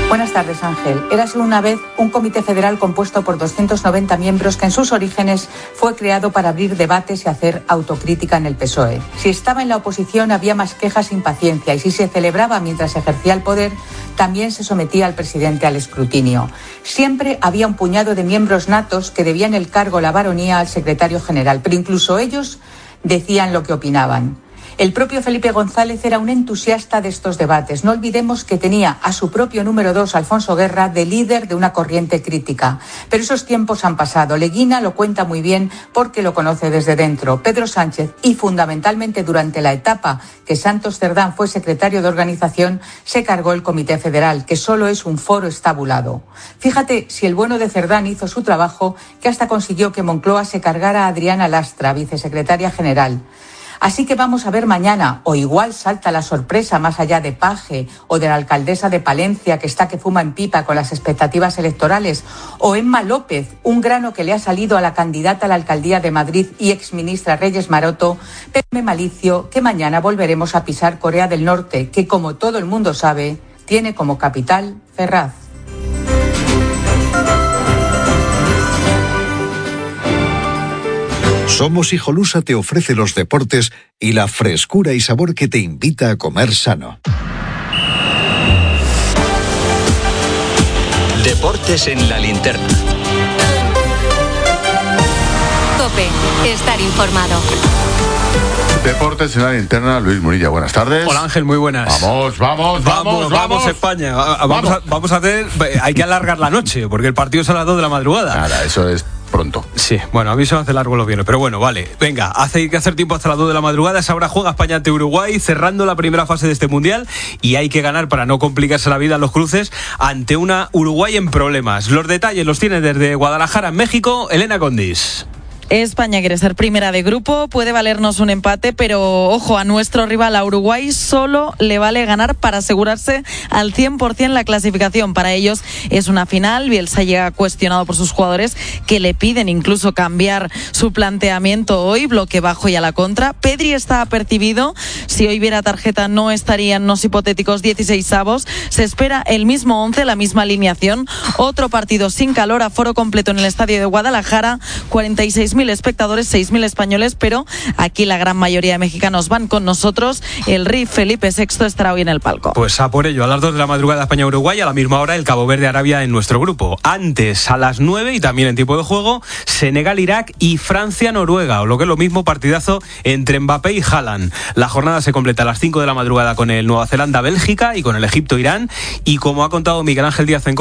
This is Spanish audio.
Buenas tardes, Ángel. Érase una vez un comité federal compuesto por 290 miembros que en sus orígenes fue creado para abrir debates y hacer autocrítica en el PSOE. Si estaba en la oposición había más quejas e impaciencia, y si se celebraba mientras ejercía el poder, también se sometía al presidente al escrutinio. Siempre había un puñado de miembros natos que debían el cargo, la baronía, al secretario general, pero incluso ellos decían lo que opinaban. El propio Felipe González era un entusiasta de estos debates. No olvidemos que tenía a su propio número 2, Alfonso Guerra, de líder de una corriente crítica. Pero esos tiempos han pasado. Leguina lo cuenta muy bien porque lo conoce desde dentro. Pedro Sánchez, y fundamentalmente durante la etapa que Santos Cerdán fue secretario de organización, se cargó el Comité Federal, que solo es un foro estabulado. Fíjate si el bueno de Cerdán hizo su trabajo, que hasta consiguió que Moncloa se cargara a Adriana Lastra, vicesecretaria general. Así que vamos a ver mañana, o igual salta la sorpresa más allá de Paje o de la alcaldesa de Palencia que está que fuma en pipa con las expectativas electorales, o Emma López, un grano que le ha salido a la candidata a la alcaldía de Madrid y exministra Reyes Maroto. Teme malicio que mañana volveremos a pisar Corea del Norte, que como todo el mundo sabe, tiene como capital Ferraz. Somos Hijolusa te ofrece los deportes y la frescura y sabor que te invita a comer sano. Deportes en la linterna. COPE, estar informado. Deportes en la linterna, Luis Munilla, buenas tardes. Hola Ángel, muy buenas. Vamos España. Vamos a hacer, hay que alargar la noche, porque el partido es a las 2 de la madrugada. Nada, eso es pronto. Sí, bueno, a mí se me hace largo los viernes, pero bueno, vale. Venga, hay que hacer tiempo hasta las 2 de la madrugada. Esa hora juega España ante Uruguay, cerrando la primera fase de este Mundial, y hay que ganar para no complicarse la vida en los cruces ante una Uruguay en problemas. Los detalles los tiene desde Guadalajara, en México, Elena Condis. España quiere ser primera de grupo, puede valernos un empate, pero ojo, a nuestro rival, a Uruguay, solo le vale ganar para asegurarse al 100% la clasificación. Para ellos es una final. Bielsa llega cuestionado por sus jugadores, que le piden incluso cambiar su planteamiento hoy, bloque bajo y a la contra. Pedri está apercibido. Si hoy hubiera tarjeta no estarían los hipotéticos 16avos. Se espera el mismo 11, la misma alineación. Otro partido sin calor, aforo completo en el estadio de Guadalajara, 46.000 espectadores, 6.000 españoles, pero aquí la gran mayoría de mexicanos van con nosotros. El rey Felipe VI estará hoy en el palco. Pues a por ello, a las 2 de la madrugada España-Uruguay, a la misma hora el Cabo Verde-Arabia en nuestro grupo. Antes, a las 9 y también en tiempo de juego, Senegal-Irak y Francia-Noruega, o lo que es lo mismo, partidazo entre Mbappé y Haaland. La jornada se completa a las 5 de la madrugada con el Nueva Zelanda-Bélgica y con el Egipto-Irán, y como ha contado Miguel Ángel Díaz en